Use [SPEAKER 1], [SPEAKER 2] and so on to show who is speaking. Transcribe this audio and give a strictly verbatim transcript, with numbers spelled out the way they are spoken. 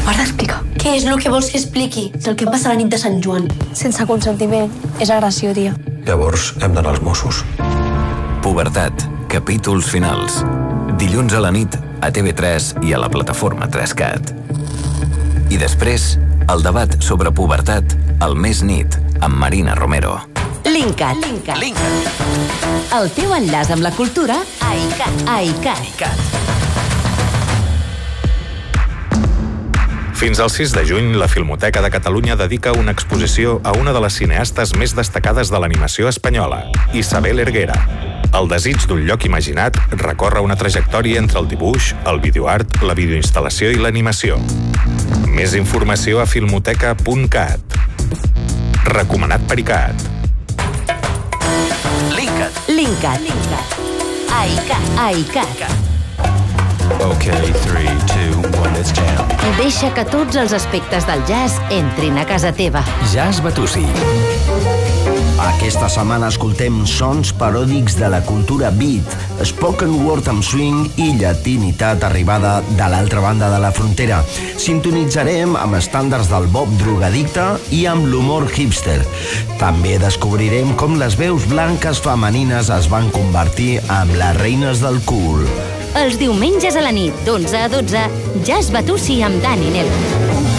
[SPEAKER 1] part d'explicar.
[SPEAKER 2] Què és el que vols que expliqui?
[SPEAKER 1] És el que passa la nit de Sant Joan. Sense consentiment. És agressió, tia.
[SPEAKER 3] Llavors hem d'anar als Mossos.
[SPEAKER 4] Pubertat. Capítols finals. Dilluns a la nit a T V tres i a la plataforma tres cat. I després, el debat sobre pubertat al Més Nit amb Marina Romero.
[SPEAKER 5] Linkat. Linkat. Linkat. El teu enllaç amb la cultura a iCat. A iCat.
[SPEAKER 6] Fins al sis de juny, la Filmoteca de Catalunya dedica una exposició a una de les cineastes més destacades de l'animació espanyola, Isabel Erguera. El desig d'un lloc imaginat recorre una trajectòria entre el dibuix, el videoart, la videoinstal·lació i l'animació. Més informació a filmoteca punt cat. Recomanat per iCat.
[SPEAKER 5] Linkat. Linkat. Linkat. A iCat. A iCat.
[SPEAKER 7] Ok, three, two, one, let's jam.
[SPEAKER 5] Deixa que tots els aspectes del jazz entrin a casa teva.
[SPEAKER 4] Jazz Batussi.
[SPEAKER 8] Aquesta setmana escoltem sons paròdics de la cultura beat, spoken word amb swing i llatinitat arribada de l'altra banda de la frontera. Sintonitzarem amb estàndards del Bob drogadicte i amb l'humor hipster. També descobrirem com les veus blanques femenines es van convertir en les reines del cool.
[SPEAKER 5] Els diumenges a la nit, d'onze a dotze, Jazz Batussi amb Dani Nel.